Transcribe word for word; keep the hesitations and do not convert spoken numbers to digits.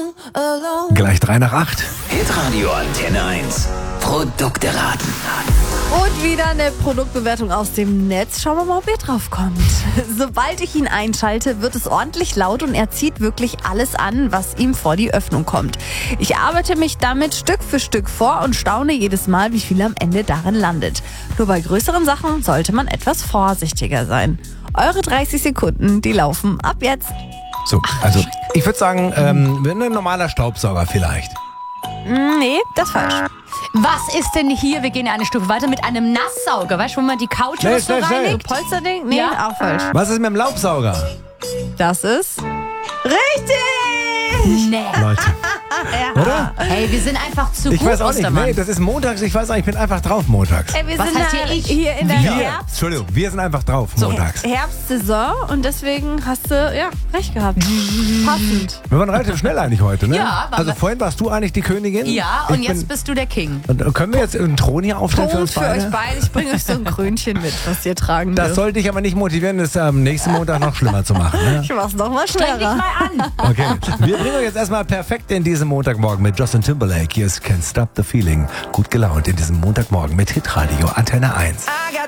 Gleich drei nach acht. Hitradio Antenne eins. Produkte raten. Und wieder eine Produktbewertung aus dem Netz. Schauen wir mal, ob ihr drauf kommt. Sobald ich ihn einschalte, wird es ordentlich laut und er zieht wirklich alles an, was ihm vor die Öffnung kommt. Ich arbeite mich damit Stück für Stück vor und staune jedes Mal, wie viel am Ende darin landet. Nur bei größeren Sachen sollte man etwas vorsichtiger sein. Eure dreißig Sekunden, die laufen ab jetzt. So, also ich würde sagen, ähm, ein normaler Staubsauger vielleicht. Nee, das ist falsch. Was ist denn hier? Wir gehen eine Stufe weiter mit einem Nasssauger. Weißt du, wo man die Couch Schnell, oder so schnell, schnell. reinlegt? Polsterding? Nee, Ja. auch falsch. Was ist mit dem Laubsauger? Das ist richtig! Nee. Leute, oder? Hey, wir sind einfach zu Ich gut, weiß auch nicht, Ostermann. nee, das ist montags, ich weiß auch, ich bin einfach drauf montags. Ey, wir Was sind heißt hier halt ich? hier in der Wir, Herbst, Entschuldigung, wir sind einfach drauf montags. Herbstsaison und deswegen hast du, ja, recht gehabt. Passend. Wir waren relativ schnell eigentlich heute, ne? Ja, waren Also wir. vorhin warst du eigentlich die Königin. Ja, und Ich jetzt bin, bist du der King. und können wir jetzt einen Thron hier aufstellen für Punkt uns für beide? euch beide. Ich bringe euch so ein Krönchen mit, was ihr tragen Das dürft. sollte dich aber nicht motivieren, das am nächsten Montag noch schlimmer zu machen. Ne? Ich mach's noch mal Streng dich schneller. mal an. Okay, wir bringen euch jetzt erstmal perfekt in diesen Montagmorgen mit Justin Timberlake. Hier ist Can't Stop the Feeling. Gut gelaunt in diesem Montagmorgen mit Hitradio Antenne eins. I got